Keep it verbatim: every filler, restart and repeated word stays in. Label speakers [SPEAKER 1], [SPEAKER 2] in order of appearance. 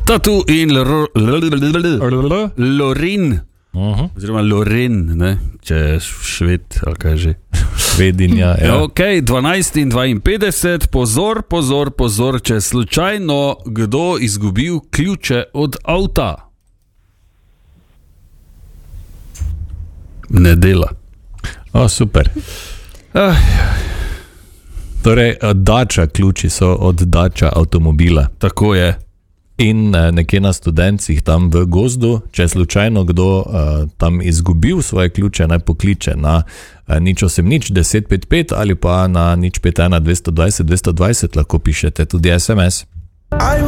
[SPEAKER 1] Tatu in Lorin, oziroma Loren, ne, če je šved, ali kaj že.
[SPEAKER 2] Švedinja, ja.
[SPEAKER 1] Ok, dvanajst in dvainpetdeset, pozor, pozor, pozor, če je slučajno kdo izgubil ključe od avta. Ne dela.
[SPEAKER 2] O, super.
[SPEAKER 1] Ah.
[SPEAKER 2] Torej, dača ključi so od dača avtomobila.
[SPEAKER 1] Tako je.
[SPEAKER 2] In nekje na Studencih tam v gozdu, če je slučajno kdo uh, tam izgubil svoje ključe, naj pokliče na uh, nič osem nič deset pet pet ali pa na nič pet ena dvesto dvajset dvesto dvajset, lahko pišete tudi es em es.